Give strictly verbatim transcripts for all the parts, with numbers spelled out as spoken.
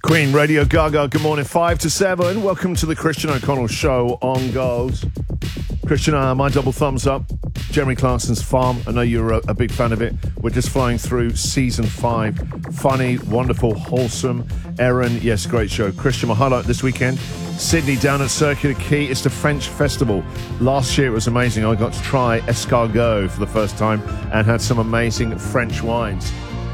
Queen Radio Gaga, good morning, five to seven. Welcome to the Christian O'Connell Show on Girls. Christian, uh, my double thumbs up. Jeremy Clarkson's Farm. I know you're a, a big fan of it. We're just flying through season five. Funny, wonderful, wholesome. Erin, yes, great show. Christian, my highlight this weekend, Sydney down at Circular Quay. It's the French Festival. Last year it was amazing. I got to try escargot for the first time and had some amazing French wines.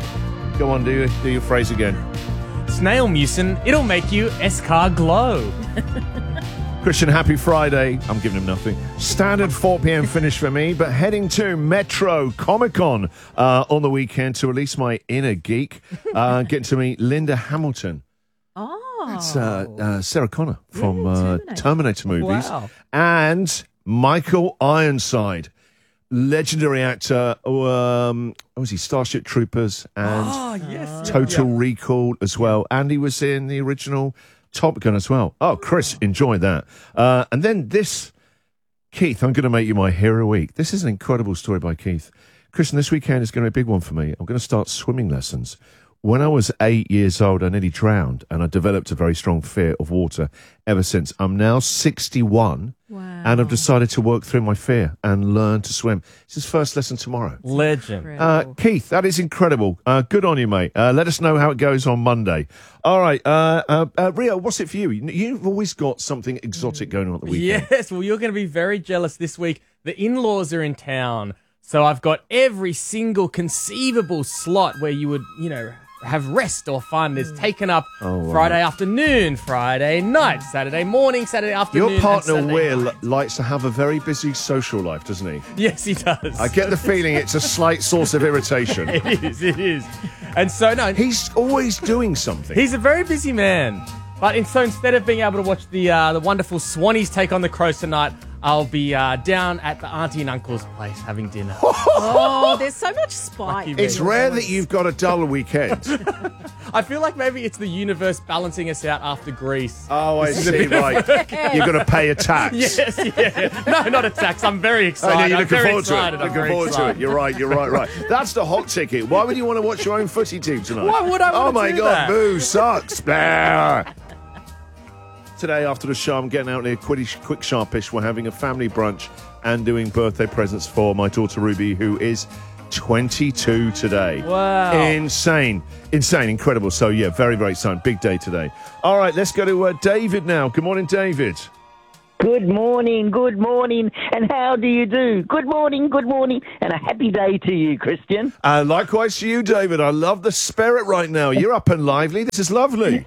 Go on, do, do your phrase again. Snail mucin, it'll make you escarglow. Christian, happy Friday. I'm giving him nothing. Standard four p.m. finish for me, but heading to Metro Comic Con uh, on the weekend to release my inner geek. Uh, getting to meet Linda Hamilton. Oh. That's uh, uh, Sarah Connor from Yeah, uh, Terminator. Terminator movies. Wow. And Michael Ironside, legendary actor. Um, what was he? Starship Troopers and Oh, yes. Total Recall as well. And he was in the original Top Gun as well. Oh, Chris, enjoy that. Uh, and then this, Keith, I'm going to make you my hero week. This is an incredible story by Keith. Christian, this weekend is going to be a big one for me. I'm going to start swimming lessons. When I was eight years old, I nearly drowned, and I developed a very strong fear of water ever since. I'm now sixty-one, Wow. and I've decided to work through my fear and learn to swim. It's his first lesson tomorrow. Legend. Uh, Keith, that is incredible. Uh, good on you, mate. Uh, let us know how it goes on Monday. All right, uh, uh, uh, Rio, what's it for you? You- You've always got something exotic going on at the weekend. Yes, well, you're going to be very jealous this week. The in-laws are in town, so I've got every single conceivable slot where you would, you know, have rest or fun is taken up. Oh, wow. Friday afternoon, Friday night, Saturday morning, Saturday afternoon. Your partner, and Sunday Will, night. likes to have a very busy social life, doesn't he? Yes, he does. I get the feeling it's a slight source of irritation. It is, it is. And so, no, He's always doing something. he's a very busy man. But in, so instead of being able to watch the uh, the wonderful Swannies take on the Crows tonight, I'll be uh, down at the auntie and uncle's place having dinner. Oh, there's so much spite. Lucky me. It's rare that you've got a dull weekend. I feel like maybe it's the universe balancing us out after Greece. Oh, I This is a see. bit of- Right. You're going to pay a tax. Yes, yeah. No, not a tax. I'm very I excited. know you're I'm looking very forward to it. excited. I'm Looking very forward to excited. it. You're right. You're right. Right. That's the hot ticket. Why would you want to watch your own footy team tonight? Why would I Oh want to my do God, that? boo sucks. Blah. Today after the show, I'm getting out near Quidditch, Quick Sharpish. We're having a family brunch and doing birthday presents for my daughter Ruby, who is twenty-two today. Wow. Insane. Insane. Incredible. So yeah, very, very exciting. Big day today. All right, let's go to uh, David now. Good morning, David. Good morning, good morning, and how do you do? Good morning, good morning, and a happy day to you, Christian. Uh, likewise to you, David. I love the spirit right now. You're up and lively. This is lovely.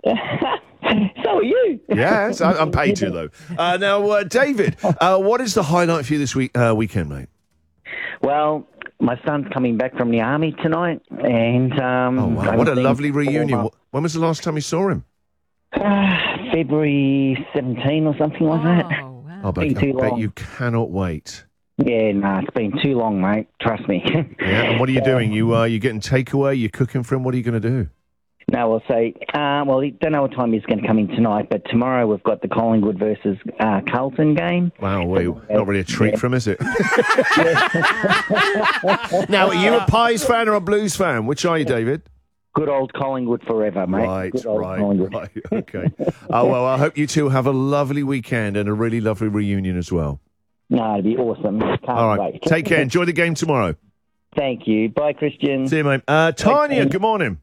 So are you. Yes, I, I'm paid to, though. Uh, now, uh, David, uh, what is the highlight for you this week, uh, weekend, mate? Well, my son's coming back from the army tonight, and um, Oh, wow. I What a haven't seen lovely him for a reunion. while. When was the last time you saw him? Uh, February seventeenth or something like that. Oh, wow. I bet, Been too I bet long. you cannot wait. Yeah, nah, it's been too long, mate. Trust me. Yeah, and what are you doing? You uh, you getting takeaway? You cooking for him? What are you going to do? No, we'll say, uh, well, don't know what time he's going to come in tonight, but tomorrow we've got the Collingwood versus uh, Carlton game. Wow, well, not really a treat for him, is it? Now, are you a Pies fan or a Blues fan? Which are you, David? Good old Collingwood forever, mate. Right, Good old right, Collingwood. right. Okay. Oh, well, I hope you two have a lovely weekend and a really lovely reunion as well. No, it'd be awesome. Can't All right. wait. Take care. Enjoy the game tomorrow. Thank you. Bye, Christian. See you, mate. Uh, Tanya, Thanks. good morning.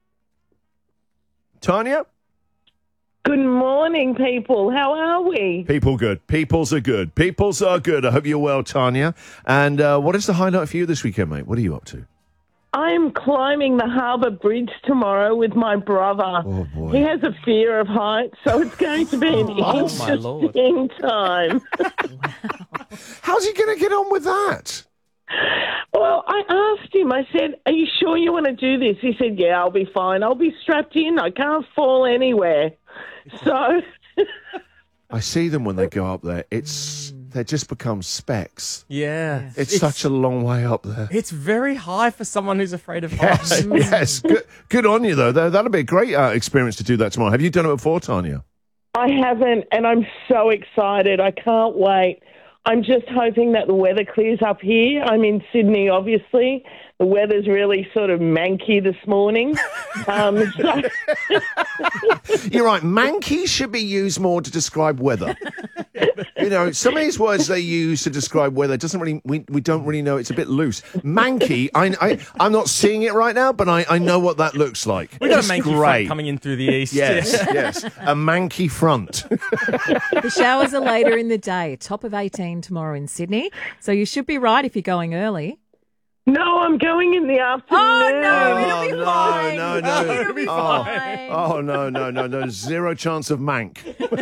Tanya? Good morning, people. How are we? People good. Peoples are good. Peoples are good. I hope you're well, Tanya. And uh, what is the highlight for you this weekend, mate? What are you up to? I'm climbing the Harbour Bridge tomorrow with my brother. Oh, boy. He has a fear of heights, so it's going to be an Oh, my Lord. interesting time. How's he going to get on with that? Well, I asked him, I said, are you sure you want to do this? He said, yeah, I'll be fine. I'll be strapped in. I can't fall anywhere. So... I see them when they go up there. It's they just become specks. Yeah. It's, such a long way up there. It's very high for someone who's afraid of Yes, heights. yes. Good, good on you, though. That- That'll be a great uh, experience to do that tomorrow. Have you done it before, Tanya? I haven't, and I'm so excited. I can't wait. I'm just hoping that the weather clears up here. I'm in Sydney, obviously, the weather's really sort of manky this morning. Um, so You're right. Manky should be used more to describe weather. You know, some of these words they use to describe weather doesn't really. We, we don't really know. It's a bit loose. Manky. I, I I'm not seeing it right now, but I, I know what that looks like. We got It's a manky great. front coming in through the east. Yes, yes, a manky front. The showers are later in the day, top of eighteen tomorrow in Sydney. So you should be right if you're going early. no, I'm going in the afternoon. Oh, no, it'll be no, fine. no, no. It'll be Oh. fine. Oh no, no, no, no! Zero chance of mank.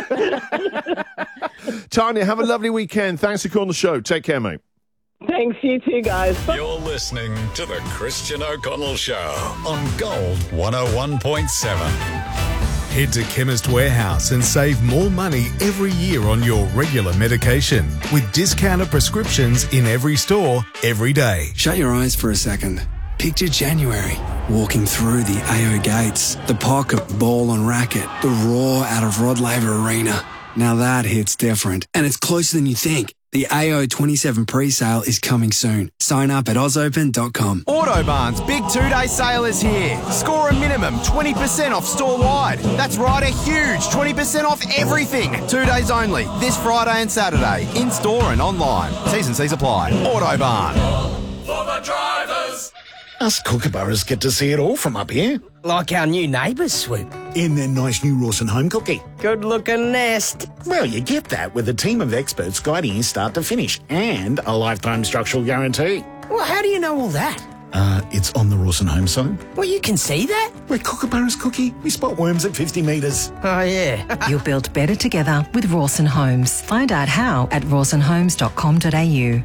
Tanya, have a lovely weekend. Thanks for calling the show. Take care, mate. Thanks, you two guys. Bye. You're listening to the Christian O'Connell Show on Gold one oh one point seven. Head to Chemist Warehouse and save more money every year on your regular medication with discounted prescriptions in every store, every day. Shut your eyes for a second. Picture January, walking through the A O gates, the pocket, ball and racket, the roar out of Rod Laver Arena. Now that hits different, and it's closer than you think. The A O twenty-seven pre-sale is coming soon. Sign up at oz open dot com. Autobarn's big two-day sale is here. Score a minimum twenty percent off store-wide. That's right, a huge twenty percent off everything. Two days only, this Friday and Saturday, in-store and online. T's and C's apply. Autobarn. For the drivers. Us kookaburras get to see it all from up here. Like our new neighbours, Swoop. In their nice new Rawson home cookie. Good-looking nest. Well, you get that with a team of experts guiding you start to finish and a lifetime structural guarantee. Well, how do you know all that? Uh, it's on the Rawson home site. Well, you can see that? We're kookaburras, Cookie. We spot worms at fifty metres. Oh, yeah. You'll build better together with Rawson Homes. Find out how at rawson homes dot com dot a u.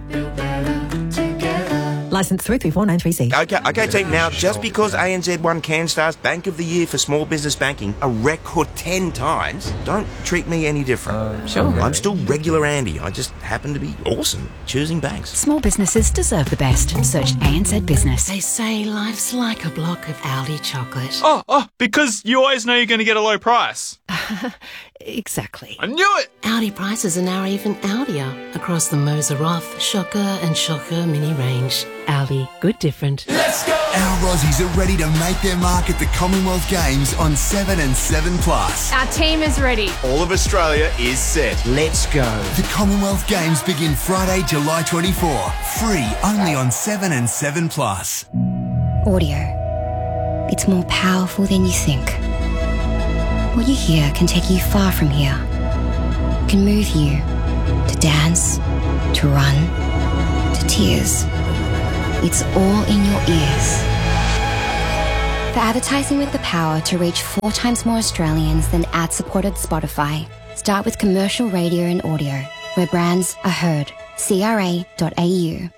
Licence three three four nine three C. Okay, okay, team. Now, just because A N Z won CanStar's Bank of the Year for Small Business Banking a record ten times, don't treat me any different. Uh, sure. I'm still regular Andy. I just happen to be awesome choosing banks. Small businesses deserve the best. Search A N Z Business. They say life's like a block of Aldi chocolate. Oh, oh, because you always know you're going to get a low price. Exactly. I knew it! Aldi prices are now even Aldier across the Moser Roth, Shocker and Shocker mini range. Aldi, good different. Let's go! Our Aussies are ready to make their mark at the Commonwealth Games on seven and seven plus. Our team is ready. All of Australia is set. Let's go. The Commonwealth Games begin Friday, July twenty-fourth. Free only on seven and seven plus. Audio. It's more powerful than you think. What you hear can take you far from here. It can move you to dance, to run, to tears. It's all in your ears. For advertising with the power to reach four times more Australians than ad-supported Spotify, start with commercial radio and audio, where brands are heard. C R A dot A U.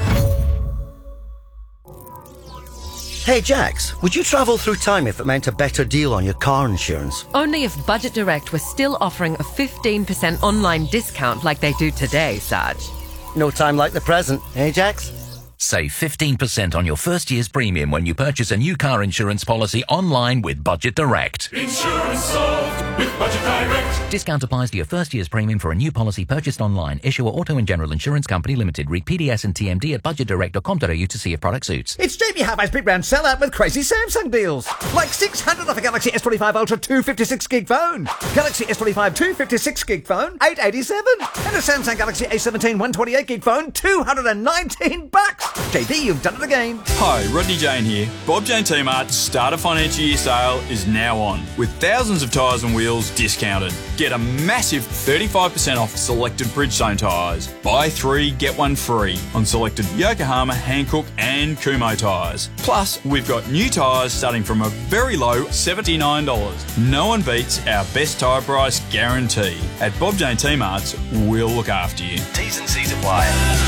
Hey Jax, would you travel through time if it meant a better deal on your car insurance? Only if Budget Direct was still offering a fifteen percent online discount like they do today, Sarge. No time like the present, eh Jax? Save fifteen percent on your first year's premium when you purchase a new car insurance policy online with Budget Direct. Insurance solved with Budget Direct. Discount applies to your first year's premium for a new policy purchased online. Issuer Auto and General Insurance Company Limited. Read P D S and T M D at budget direct dot com dot a u to see if product suits. It's Jamie Harvey's Big Brand Sellout with crazy Samsung deals. Like six hundred off a Galaxy S twenty-five Ultra two fifty-six gig phone. Galaxy S twenty-five two fifty-six gig phone, eight eighty-seven. And a Samsung Galaxy A seventeen one twenty-eight gig phone, two hundred nineteen bucks. J D, you've done it again. Hi, Rodney Jane here. Bob Jane T-Mart's Starter Financial Year sale is now on, with thousands of tyres and wheels discounted. Get a massive thirty-five percent off selected Bridgestone tyres. Buy three, get one free on selected Yokohama, Hankook and Kumho tyres. Plus, we've got new tyres starting from a very low seventy-nine dollars. No one beats our best tyre price guarantee. At Bob Jane T-Mart's, we'll look after you. T's and C's apply.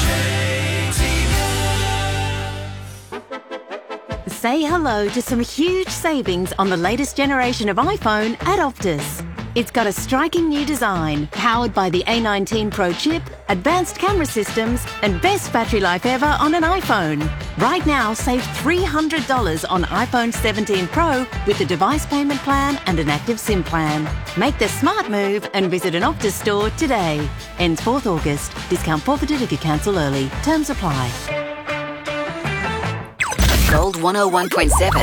Say hello to some huge savings on the latest generation of iPhone at Optus. It's got a striking new design, powered by the A nineteen Pro chip, advanced camera systems, and best battery life ever on an iPhone. Right now, save three hundred dollars on iPhone seventeen Pro with the device payment plan and an active SIM plan. Make the smart move and visit an Optus store today. Ends fourth August. Discount forfeited if you cancel early. Terms apply. Gold one oh one point seven.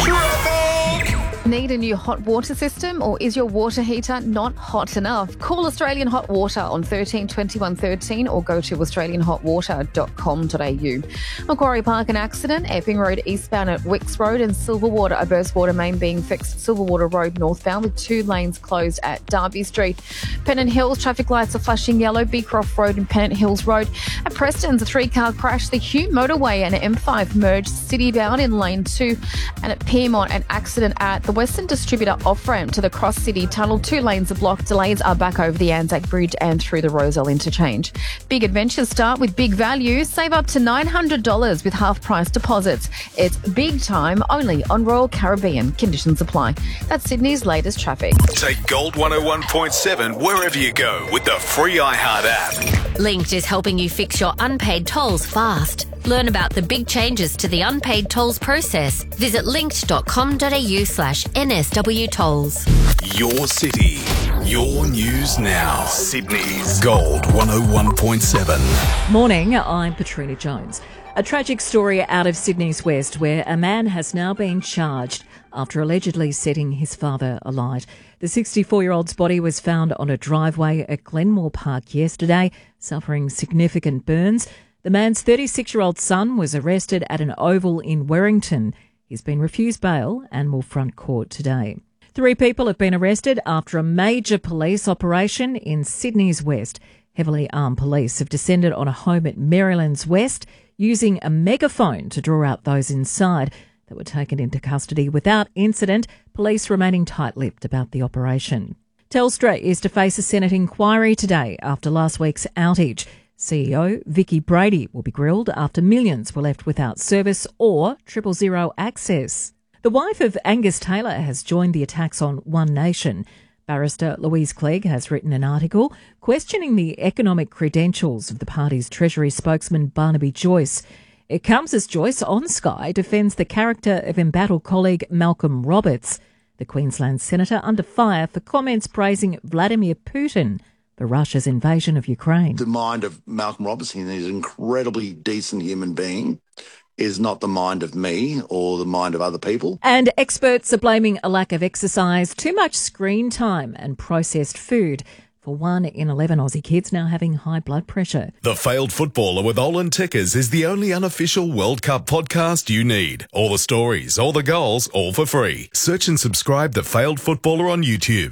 Need a new hot water system, or is your water heater not hot enough? Call Australian Hot Water on thirteen twenty-one thirteen or go to australian hot water dot com dot a u. Macquarie Park, an accident. Epping Road eastbound at Wicks Road and Silverwater, a burst water main being fixed. Silverwater Road northbound with two lanes closed at Derby Street. Pennant Hills, traffic lights are flashing yellow. Beecroft Road and Pennant Hills Road. At Preston's, a three-car crash. The Hugh Motorway and M five merged citybound in lane two. And at Piedmont, an accident at the Western Distributor off-ramp to the Cross City Tunnel. Two lanes are blocked. Delays are back over the Anzac Bridge and through the Rozelle interchange. Big adventures start with big value. Save up to nine hundred dollars with half-price deposits. It's big time only on Royal Caribbean. Conditions apply. That's Sydney's latest traffic. Take Gold one oh one point seven wherever you go with the free iHeart app. Linked is helping you fix your unpaid tolls fast. Learn about the big changes to the unpaid tolls process. Visit linked dot com dot a u slash N S W tolls. Your city, your news now. Sydney's Gold one oh one point seven. Morning, I'm Katrina Jones. A tragic story out of Sydney's West where a man has now been charged after allegedly setting his father alight. The sixty-four-year-old's body was found on a driveway at Glenmore Park yesterday, suffering significant burns. The man's thirty-six-year-old son was arrested at an oval in Werrington. He's been refused bail and will front court today. Three people have been arrested after a major police operation in Sydney's West. Heavily armed police have descended on a home at Maryland's West using a megaphone to draw out those inside that were taken into custody without incident, police remaining tight-lipped about the operation. Telstra is to face a Senate inquiry today after last week's outage. C E O Vicky Brady will be grilled after millions were left without service or triple zero access. The wife of Angus Taylor has joined the attacks on One Nation. Barrister Louise Clegg has written an article questioning the economic credentials of the party's Treasury spokesman Barnaby Joyce. It comes as Joyce on Sky defends the character of embattled colleague Malcolm Roberts, the Queensland senator under fire for comments praising Vladimir Putin for Russia's invasion of Ukraine. The mind of Malcolm Robertson, he's an incredibly decent human being, is not the mind of me or the mind of other people. And experts are blaming a lack of exercise, too much screen time and processed food for one in eleven Aussie kids now having high blood pressure. The Failed Footballer with Olin Tickers is the only unofficial World Cup podcast you need. All the stories, all the goals, all for free. Search and subscribe The Failed Footballer on YouTube.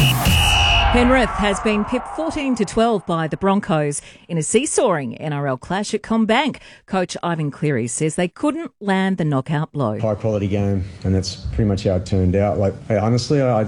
Penrith has been pipped fourteen to twelve by the Broncos in a seesawing N R L clash at CommBank. Coach Ivan Cleary says they couldn't land the knockout blow. High quality game, and that's pretty much how it turned out. Like, hey, honestly, I